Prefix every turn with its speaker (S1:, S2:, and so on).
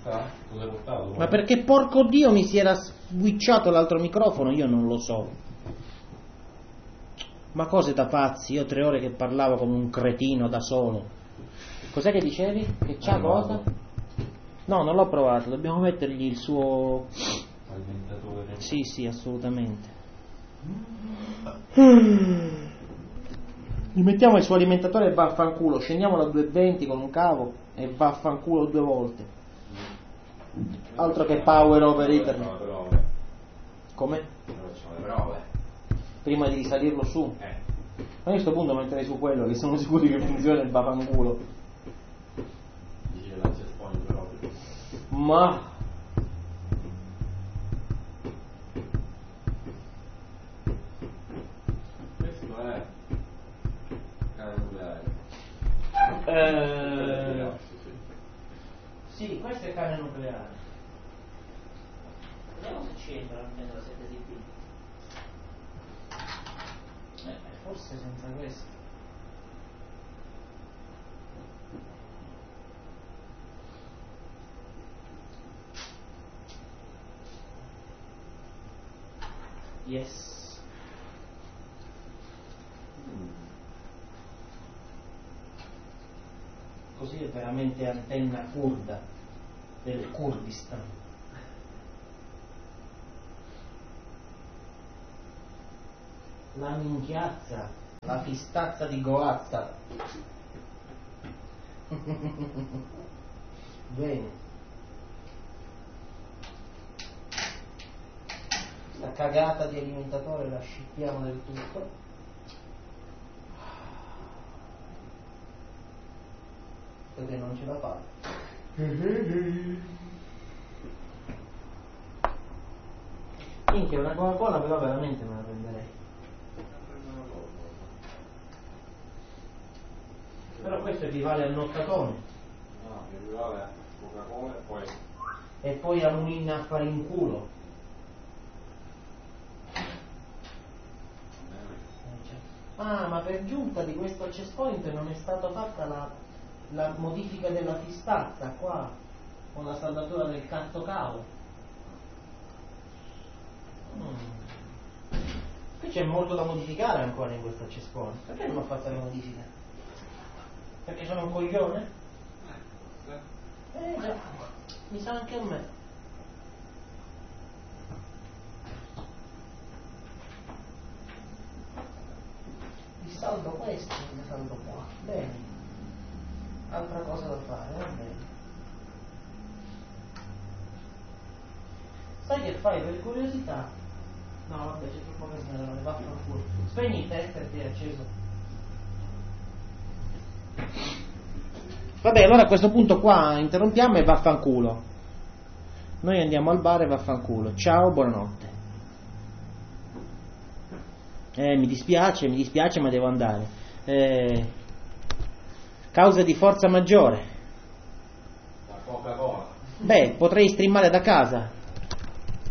S1: Cosa hai portato?
S2: Ma perché porco Dio mi si era switchato l'altro microfono, io non lo so. Ma cose da pazzi, io 3 ore che parlavo come un cretino da solo. Cos'è che dicevi? Che c'ha cosa? No, non l'ho provato, dobbiamo mettergli il suo
S1: Alimentatore.
S2: Sì, assolutamente. Gli mettiamo il suo alimentatore e vaffanculo, scendiamo da 220 con un cavo e vaffanculo 2 volte. Altro che power over ethernet. Come?
S1: Facciamo le prove.
S2: Prima di risalirlo su. Ma io a questo punto metterei su quello, che sono sicuri che funziona il vaffanculo.
S1: Dice l'access point proprio.
S2: Ma
S1: Questo è cane nucleare.
S2: Sì, questo è cane nucleare. Vediamo se ci entra almeno la 7DP. Forse senza questo. Yes. Così è veramente antenna curda del Kurdistan. La minchiazza, la fistazza di Goazza. Bene. La cagata di alimentatore la scippiamo del tutto. Perché non ce la fa. Minchia, una Coca-Cola però veramente me la prenderei. Però questo equivale al nottatone.
S1: No, equivale a Coca-Cola
S2: e poi a Munin a fare in culo. Ah, ma per giunta di questo access point non è stata fatta la modifica della fistazza qua, con la saldatura del cazzo cavo. Qui c'è molto da modificare ancora in questo access point. Perché non ho fatto le modifiche? Perché sono un coglione? Già, mi sa anche a me. Mi saldo questo, mi saldo qua. Bene. Altra cosa da fare, va bene. Sai che fai per curiosità? No, vabbè, c'è troppo casino, ne vaffanculo. Spegni il tester che è acceso. Vabbè, allora a questo punto qua interrompiamo e vaffanculo. Noi andiamo al bar e vaffanculo. Ciao, buonanotte. Mi dispiace, ma devo andare. Causa di forza maggiore.
S1: La Coca-Cola.
S2: Beh, potrei streamare da casa.